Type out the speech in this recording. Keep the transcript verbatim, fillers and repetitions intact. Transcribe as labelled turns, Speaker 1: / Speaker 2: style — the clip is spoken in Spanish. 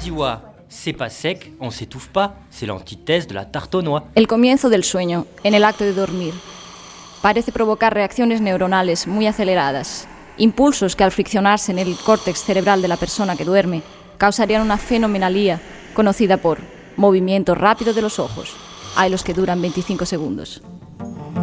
Speaker 1: Diwa, c'est pas sec, on s'étouffe pas, c'est l'antithèse de la tarte aux noix.
Speaker 2: El comienzo del sueño, en el acto de dormir, parece provocar reacciones neuronales muy aceleradas, impulsos que al friccionarse en el córtex cerebral de la persona que duerme causarían una fenomenalía conocida por movimiento rápido de los ojos. Hay los que duran veinticinco segundos.